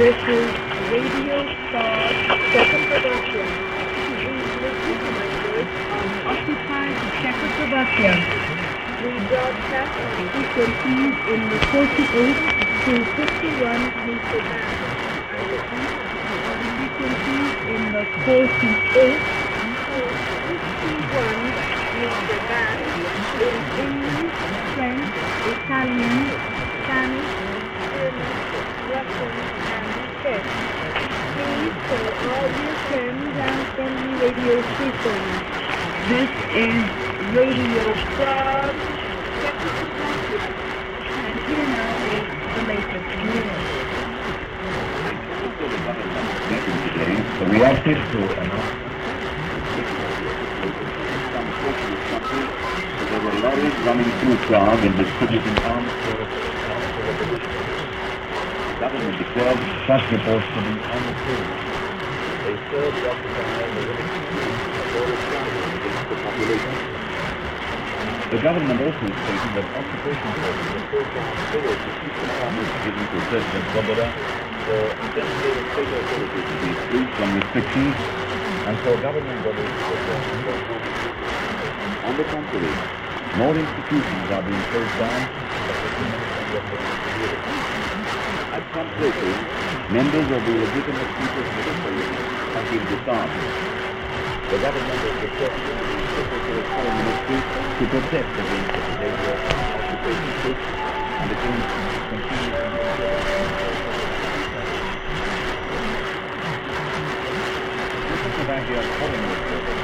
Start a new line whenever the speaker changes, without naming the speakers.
This is Radio Star Second Production. Recorded on occupied Czechoslovakia. We broadcast on frequencies in the 48 to 51 meter band. On frequencies in the 48 to 51 meter band in English, French, Italian, Spanish, German, Russian, and Czech. Please tell all your friends and friendly radio stations. This is Radio Frog, Czechoslovakia, and here now is the latest news.
The reactive to announce there were lorries running through Prague and distributing arms for the government declared such reports to be untrue. They serve to occupy the against the population. The government also stated that occupation forces were forced to forward to keep the powers given to President Svoboda for designated state authorities to be free from restrictions and for government bodies to perform. On the contrary, more institutions are being closed down. At some places, members of the legitimate people's military have been disarmed. The government has requested the Secretary of Foreign Ministry to protest against the behavior of occupation troops and against continuing Czechoslovakia foreign ministry